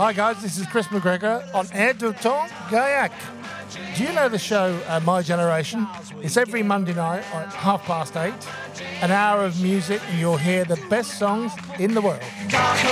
Hi guys, this is Chris McGregor on Air du Temps Gaillac. Do you know the show My Generation? It's every Monday night at 8:30. An hour of music and you'll hear the best songs in the world.